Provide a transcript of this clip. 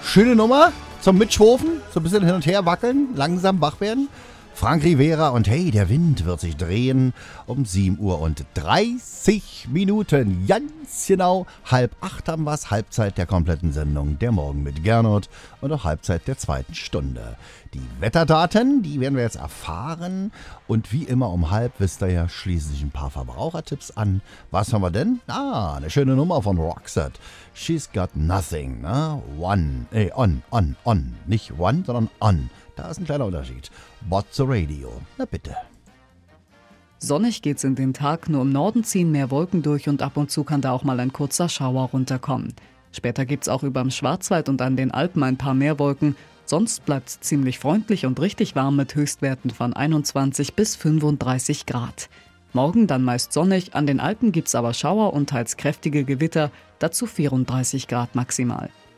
Schöne Nummer zum Mitschwurfen, so ein bisschen hin und her wackeln, langsam wach werden. Frank Rivera und hey, der Wind wird sich drehen um 7:30 Minuten. Ganz genau, 7:30 haben wir's, Halbzeit der kompletten Sendung. Der Morgen mit Gernot und auch Halbzeit der zweiten Stunde. Die Wetterdaten, die werden wir jetzt erfahren. Und wie immer um 7:30 wisst ihr ja, schließen sich ein paar Verbrauchertipps an. Was haben wir denn? Eine schöne Nummer von Roxette. She's Got Nothing, ne? On. Nicht one, sondern on. Da ist ein kleiner Unterschied. What's the Radio? Na bitte. Sonnig geht's in den Tag, nur im Norden ziehen mehr Wolken durch und ab und zu kann da auch mal ein kurzer Schauer runterkommen. Später gibt's auch überm Schwarzwald und an den Alpen ein paar mehr Wolken. Sonst bleibt's ziemlich freundlich und richtig warm mit Höchstwerten von 21 bis 35 Grad. Morgen dann meist sonnig, an den Alpen gibt's aber Schauer und teils kräftige Gewitter, dazu 34 Grad maximal.